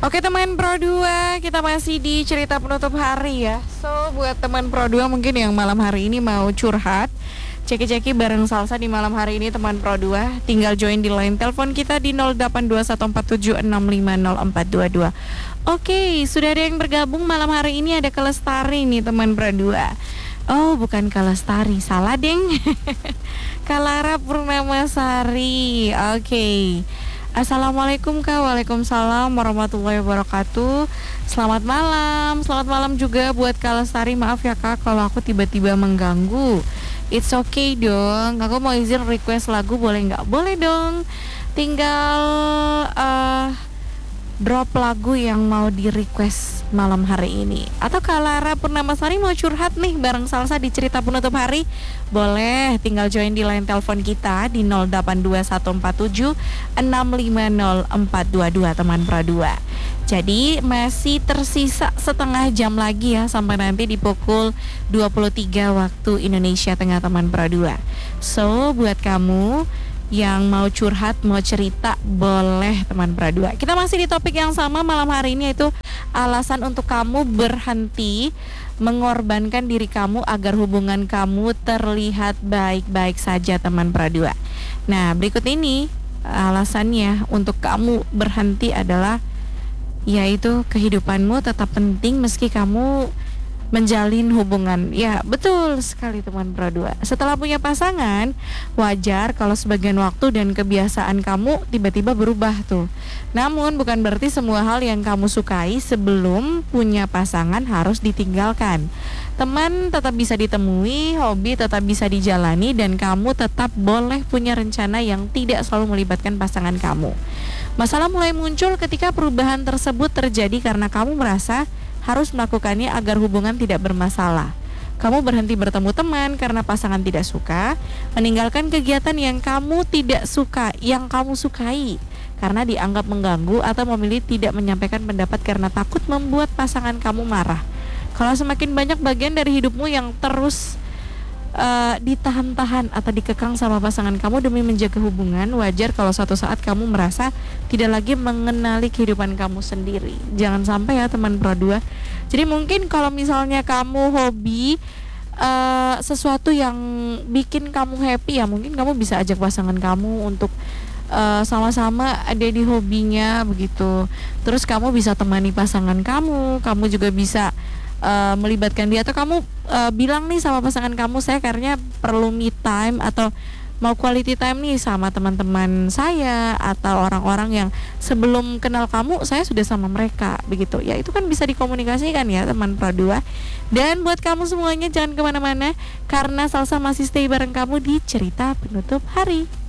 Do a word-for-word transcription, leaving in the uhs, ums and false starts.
Oke teman Pro dua, kita masih di cerita penutup hari ya. So buat teman Pro dua mungkin yang malam hari ini mau curhat, ceki-ceki bareng Salsa di malam hari ini teman Pro dua, tinggal join di line telepon kita di nol delapan dua satu empat tujuh enam lima nol empat dua dua. Oke, sudah ada yang bergabung malam hari ini, ada Kalestari nih teman Pro dua. Oh bukan Kalestari, salah deng. Kalara Purnamasari. Oke. Assalamualaikum Kak. Waalaikumsalam warahmatullahi wabarakatuh. Selamat malam. Selamat malam juga buat Kak Lestari. Maaf ya Kak kalau aku tiba-tiba mengganggu. It's okay dong. Aku mau izin request lagu, boleh nggak? Boleh dong. Tinggal uh, drop lagu yang mau di request malam hari ini. Atau Kak Lara Purnamasari mau curhat nih bareng Salsa di cerita penutup hari, boleh tinggal join di line telepon kita di nol delapan dua satu empat tujuh enam lima nol empat dua dua teman Pro dua. Jadi masih tersisa setengah jam lagi ya sampai nanti di pukul dua puluh tiga waktu Indonesia Tengah teman Pro dua. So buat kamu yang mau curhat, mau cerita, boleh teman Pro dua. Kita masih di topik yang sama malam hari ini, yaitu alasan untuk kamu berhenti mengorbankan diri kamu agar hubungan kamu terlihat baik-baik saja teman Pro dua. Nah berikut ini alasannya untuk kamu berhenti adalah, yaitu kehidupanmu tetap penting meski kamu menjalin hubungan. Ya betul sekali teman Pro dua. Setelah punya pasangan, wajar kalau sebagian waktu dan kebiasaan kamu tiba-tiba berubah tuh. Namun bukan berarti semua hal yang kamu sukai sebelum punya pasangan harus ditinggalkan. Teman tetap bisa ditemui, hobi tetap bisa dijalani, dan kamu tetap boleh punya rencana yang tidak selalu melibatkan pasangan kamu. Masalah mulai muncul ketika perubahan tersebut terjadi karena kamu merasa harus melakukannya agar hubungan tidak bermasalah. Kamu berhenti bertemu teman karena pasangan tidak suka, meninggalkan kegiatan yang kamu tidak suka, yang kamu sukai karena dianggap mengganggu, atau memilih tidak menyampaikan pendapat karena takut membuat pasangan kamu marah. Kalau semakin banyak bagian dari hidupmu yang terus Uh, ditahan-tahan atau dikekang sama pasangan kamu demi menjaga hubungan, wajar kalau suatu saat kamu merasa tidak lagi mengenali kehidupan kamu sendiri. Jangan sampai ya teman Pro dua. Jadi mungkin kalau misalnya kamu hobi uh, sesuatu yang bikin kamu happy, ya mungkin kamu bisa ajak pasangan kamu untuk uh, sama-sama ada di hobinya begitu. Terus kamu bisa temani pasangan kamu, kamu juga bisa Uh, melibatkan dia, atau kamu uh, bilang nih sama pasangan kamu, saya kayaknya perlu me time atau mau quality time nih sama teman-teman saya atau orang-orang yang sebelum kenal kamu saya sudah sama mereka begitu. Ya itu kan bisa dikomunikasikan ya teman Pro dua. Dan buat kamu semuanya jangan kemana-mana, karena Salsa masih stay bareng kamu di cerita penutup hari.